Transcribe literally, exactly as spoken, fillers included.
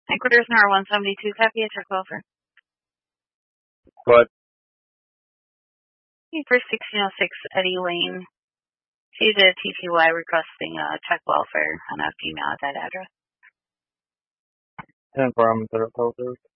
Headquarters N R one seventy-two, copy a check welfare. What? For sixteen oh six Eddie Lane. She's a T T Y requesting uh, check welfare on a female at that address. ten four, I'm third